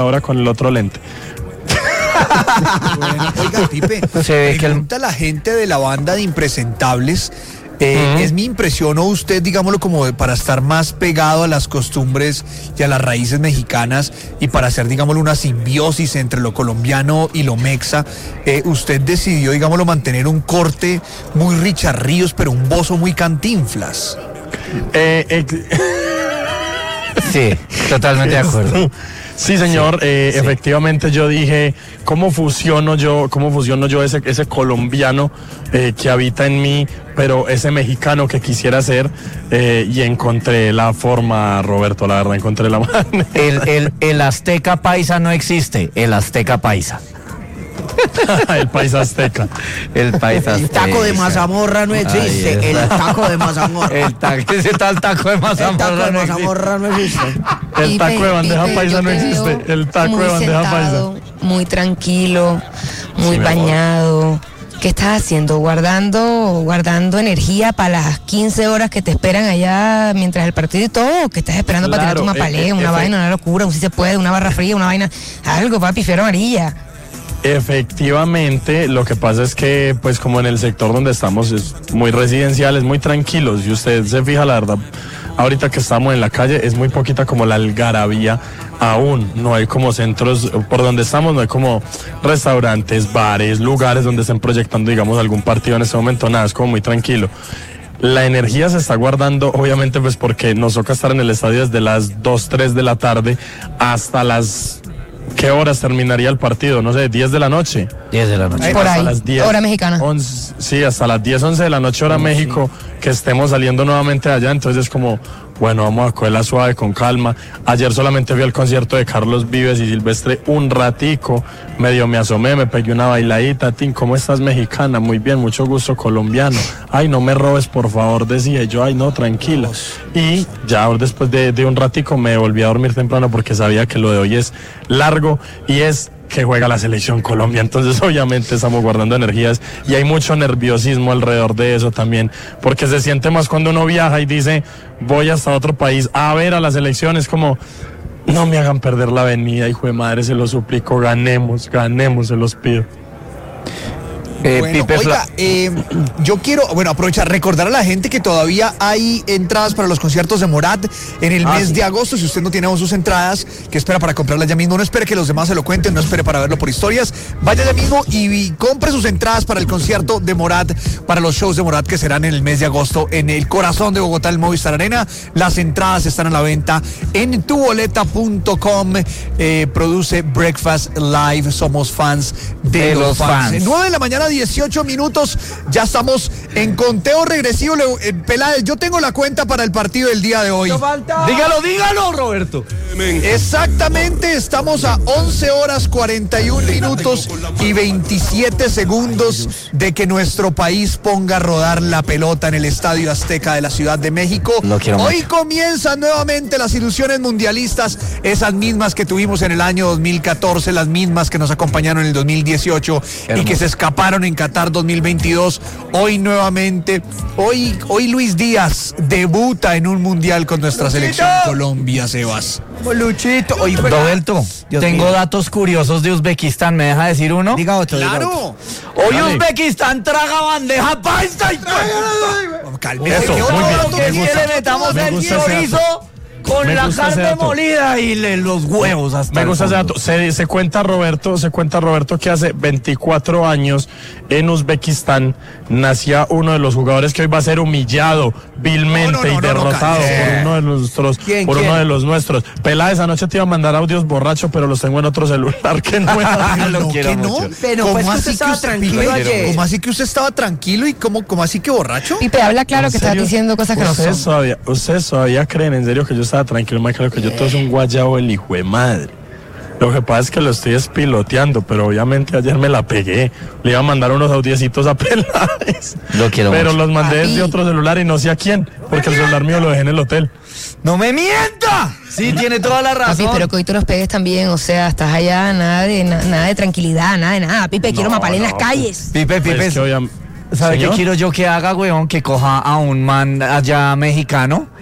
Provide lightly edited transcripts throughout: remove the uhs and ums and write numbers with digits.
ahora con el otro lente. Bueno, oiga, Pipe, pregunta la gente de la banda de Impresentables. ¿Es mi impresión o usted, digámoslo, como para estar más pegado a las costumbres y a las raíces mexicanas y para hacer, digámoslo, una simbiosis entre lo colombiano y lo mexa, usted decidió, digámoslo, mantener un corte muy Richard Ríos, pero un bozo muy Cantinflas? Sí, totalmente de acuerdo. Sí, señor, sí. Efectivamente yo dije, ¿cómo fusiono yo ese colombiano que habita en mí, pero ese mexicano que quisiera ser? Y encontré la forma, Roberto, la verdad, encontré la manera. El azteca paisa no existe, el azteca paisa. El país azteca. El país azteca. El taco de mazamorra no existe. El taco de mazamorra. Ese tal taco de mazamorra no existe. El taco de bandeja paisa no existe. El taco de bandeja paisa. Muy tranquilo, muy bañado. ¿Qué estás haciendo? ¿Guardando energía para las 15 horas que te esperan allá mientras el partido y todo? ¿Qué estás esperando para tirarte una palea, una vaina, una locura, un si se puede, una barra fría, una vaina? Algo, papi, fiebre amarilla. Efectivamente, lo que pasa es que, pues, como en el sector donde estamos es muy residencial, es muy tranquilo. Si usted se fija, la verdad, ahorita que estamos en la calle, es muy poquita como la algarabía aún. No hay como centros, por donde estamos, no hay como restaurantes, bares, lugares donde estén proyectando, digamos, algún partido en este momento. Nada, es como muy tranquilo. La energía se está guardando, obviamente, pues, porque nos toca estar en el estadio desde las 2, 3 de la tarde hasta las... ¿Qué horas terminaría el partido? No sé, 10 de la noche. 10 de la noche. Por ahí, las 10, hora mexicana. 11, sí, hasta las 10, 11 de la noche, hora México, que estemos saliendo nuevamente allá. Entonces es como, bueno, vamos a cogerla suave, con calma. Ayer solamente vi el concierto de Carlos Vives y Silvestre un ratico. Medio me asomé, me pegué una bailadita. Tim, ¿cómo estás, mexicana? Muy bien, mucho gusto, colombiano. Ay, no me robes, por favor, decía yo. Ay, no, tranquila. Y ya después de un ratico me volví a dormir temprano porque sabía que lo de hoy es largo y es que juega la selección Colombia, entonces obviamente estamos guardando energías y hay mucho nerviosismo alrededor de eso también, porque se siente más cuando uno viaja y dice, voy hasta otro país a ver a la selección, es como, no me hagan perder la avenida, hijo de madre, se los suplico, ganemos, se los pido. Bueno, oiga, yo quiero, aprovechar, recordar a la gente que todavía hay entradas para los conciertos de Morat en el mes de agosto. Si usted no tiene aún sus entradas, que espera para comprarlas ya mismo, no espere que los demás se lo cuenten, no espere para verlo por historias, vaya ya mismo y compre sus entradas para el concierto de Morat, para los shows de Morat que serán en el mes de agosto en el corazón de Bogotá, el Movistar Arena. Las entradas están a la venta en tuboleta.com. Produce Breakfast Live, somos fans de los fans. 9 de la mañana, 18 minutos, ya estamos en conteo regresivo. Peláez, yo tengo la cuenta para el partido del día de hoy. Dígalo, Roberto. Exactamente, estamos a 11 horas 41 minutos y 27 segundos de que nuestro país ponga a rodar la pelota en el Estadio Azteca de la Ciudad de México. Hoy comienzan nuevamente las ilusiones mundialistas, esas mismas que tuvimos en el año 2014, las mismas que nos acompañaron en el 2018 y que se escaparon en Qatar 2022. Hoy nuevamente, hoy Luis Díaz debuta en un mundial con nuestra selección Colombia, Sebas. Luchito. Roberto, tengo datos curiosos de Uzbekistán, ¿me deja decir uno? Diga otro. Claro. Hoy Uzbekistán traga bandeja paisa y... Cálmese. Eso, muy bien. Le metamos el chorizo con la carne molida y los huevos hasta. Me gusta ese dato. Se cuenta, Roberto, que hace 24 años en Uzbekistán nacía uno de los jugadores que hoy va a ser humillado vilmente y derrotado por uno de nuestros, uno de los nuestros. Peláez, anoche te iba a mandar audios borracho, pero los tengo en otro celular que no lo quiero mucho. Pero ¿cómo así que estaba tranquilo ayer? ¿Cómo así que usted estaba tranquilo y cómo así que borracho? Pipe, habla claro que estás diciendo cosas que no son. Ustedes todavía creen en serio que yo estaba tranquilo, más claro que yo todo es un guayabo el hijo de madre. Lo que pasa es que lo estoy espiloteando, pero obviamente ayer me la pegué. Le iba a mandar unos audiecitos a Peláez. Lo quiero pero mucho. Los mandé desde otro celular y no sé a quién, porque el celular mío lo dejé en el hotel. ¡No me mienta! Sí, tiene toda la razón. Papi, pero que hoy te los pegues también, o sea, estás allá, nada de tranquilidad, nada de nada. Pipe, quiero mapalé en las calles. Pipe. Pues ¿Sabe qué quiero yo que haga, weón? Que coja a un man allá mexicano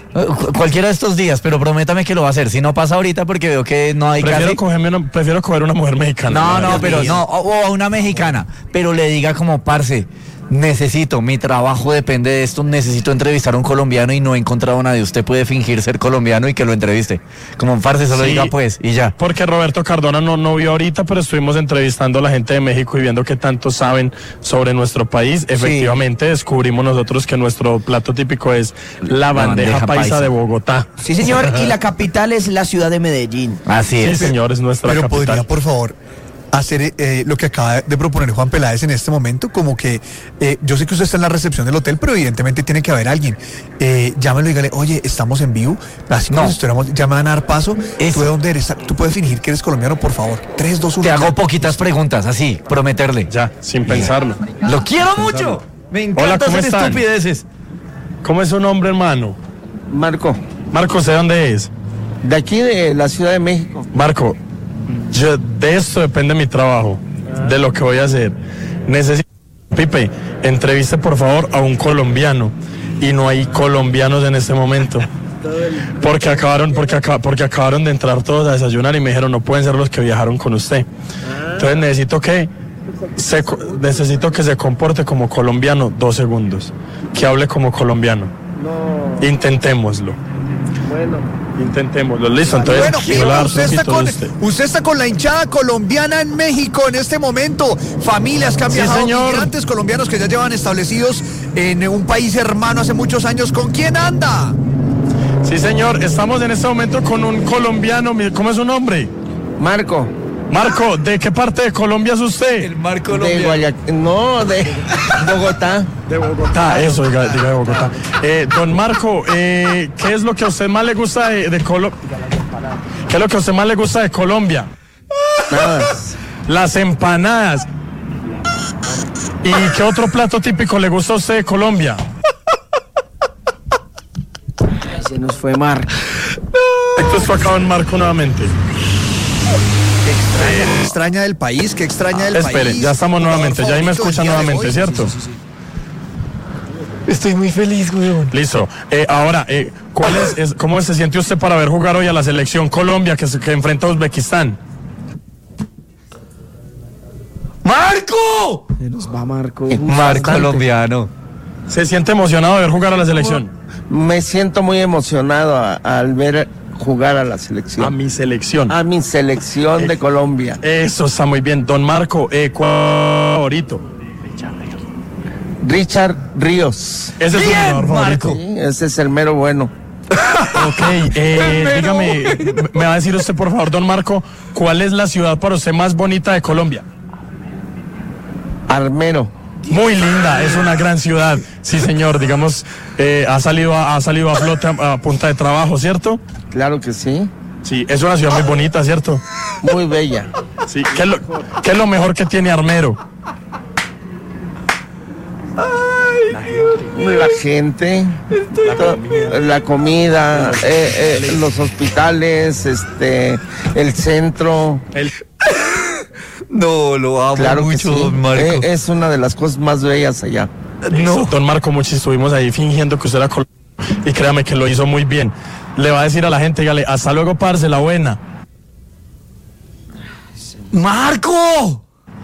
Cualquiera de estos días, pero prométame que lo va a hacer. Si no pasa ahorita porque veo que no hay prefiero coger una mujer mexicana. O a una mexicana, pero le diga como, parce, necesito, mi trabajo depende de esto, necesito entrevistar a un colombiano y no he encontrado a nadie. Usted puede fingir ser colombiano y que lo entreviste. Como, parce, solo diga pues, y ya. Porque Roberto Cardona no vio ahorita, pero estuvimos entrevistando a la gente de México y viendo qué tanto saben sobre nuestro país. Efectivamente, descubrimos nosotros que nuestro plato típico es la bandeja paisa de Bogotá. Sí, señor, y la capital es la ciudad de Medellín. Así es. Sí, señor, es nuestra capital. Pero podría, por favor, hacer lo que acaba de proponer Juan Peláez en este momento, como que yo sé que usted está en la recepción del hotel, pero evidentemente tiene que haber alguien. Llámelo y dígale, oye, estamos en vivo, así como si estuviéramos, ya me van a dar paso. ¿Tú de dónde eres? ¿Tú puedes fingir que eres colombiano, por favor? 3, 2, 1. Te hago poquitas preguntas, así, prometerle. Ya, sin pensarlo. ¡Lo quiero mucho! Me encanta hacer estupideces. ¿Cómo es su nombre, hermano? Marco. Marco, ¿sé dónde es? De aquí, de la Ciudad de México. Marco, de esto depende mi trabajo, de lo que voy a hacer. Necesito, Pipe, entreviste por favor a un colombiano, y no hay colombianos en este momento. Porque acabaron de entrar todos a desayunar y me dijeron, no pueden ser los que viajaron con usted. Entonces necesito que se comporte como colombiano 2 segundos, que hable como colombiano. Intentémoslo. Intentémoslo, listo. Entonces, bueno, usted está con la hinchada colombiana en México en este momento. Familias que han viajado, migrantes colombianos que ya llevan establecidos en un país hermano hace muchos años. ¿Con quién anda? Sí, señor, estamos en este momento con un colombiano. ¿Cómo es su nombre? Marco, ¿de qué parte de Colombia es usted? El mar de colombiano. de Bogotá. De Bogotá, eso, diga de Bogotá. Don Marco, ¿qué es lo que a usted más le gusta de Colombia? ¿Qué es lo que a usted más le gusta de Colombia? Nada. Las empanadas. ¿Y qué otro plato típico le gusta a usted de Colombia? Se nos fue Marco. Esto fue acá en Marco nuevamente. ¿Qué extraña del país? ¿Qué extraña del país? Espere, ya estamos nuevamente, ya ahí me escuchan nuevamente, ¿cierto? Sí. Estoy muy feliz, weón. Listo. Ahora, ¿cómo se siente usted para ver jugar hoy a la selección Colombia que enfrenta a Uzbekistán? ¡Marco! Se nos va Marco. Marco colombiano. ¿Se siente emocionado de ver jugar a la selección? Me siento muy emocionado al ver jugar a la selección. A mi selección. A mi selección de Colombia. Eso está muy bien. Don Marco, ¿cuál favorito? Richard Ríos. Ese es su jugador favorito. Sí, ese es el mero bueno. Ok, dígame, me va a decir usted por favor, don Marco, ¿cuál es la ciudad para usted más bonita de Colombia? Armero. Muy linda, es una gran ciudad. Sí, señor, digamos, ha salido a flote a punta de trabajo, ¿cierto? Claro que sí. Sí, es una ciudad muy bonita, ¿cierto? Muy bella. Sí, ¿qué es lo mejor que tiene Armero? La gente, la comida, los hospitales, el centro. No, lo amo Claro mucho, que sí. don Marco. Es una de las cosas más bellas allá. No. Don Marco, mucho estuvimos ahí fingiendo que usted era colombiano y créame que lo hizo muy bien. Le va a decir a la gente, dígale, hasta luego, parce, la buena. ¡Marco!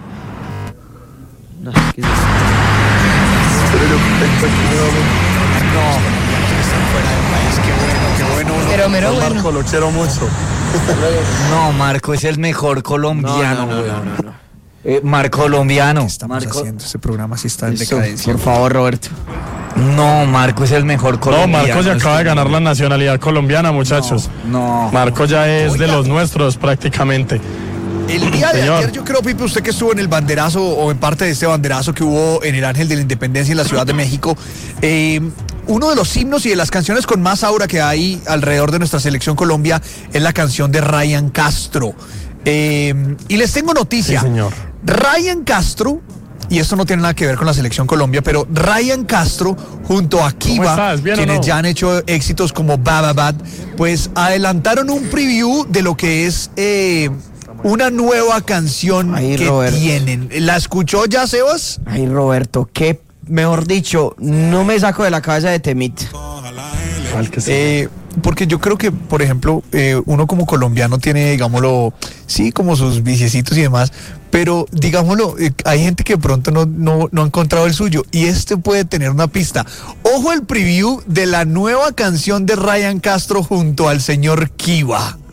Pero mero bueno. Marco, lo quiero mucho. No, Marco es el mejor colombiano. Marco colombiano. ¿Qué estamos haciendo? Este programa sí está en Eso, decadencia. por favor, Roberto. No, Marco es el mejor No, colombiano. Marco se acaba de ganar la nacionalidad colombiana, muchachos. No. Marco ya es de los nuestros prácticamente. El día de Señor. ayer, yo creo, Pipe, usted que estuvo en el banderazo o en parte de este banderazo que hubo en el Ángel de la Independencia en la Ciudad de México, uno de los himnos y de las canciones con más aura que hay alrededor de nuestra selección Colombia es la canción de Ryan Castro. Y les tengo noticia. Sí, señor. Ryan Castro, y esto no tiene nada que ver con la selección Colombia, pero Ryan Castro junto a Kiva, estás? ¿Bien o quienes no? ya han hecho éxitos como Baba Bad, pues adelantaron un preview de lo que es una nueva canción Ahí, que Roberto. tienen. ¿La escuchó ya, Sebas? Ay, Roberto, mejor dicho, no me saco de la cabeza de Temit. ¿Cuál que sí? Porque yo creo que, por ejemplo, uno como colombiano tiene, digámoslo, sí, como sus viciecitos y demás, pero digámoslo, hay gente que de pronto no ha encontrado el suyo y este puede tener una pista. Ojo el preview de la nueva canción de Ryan Castro junto al señor Kiva.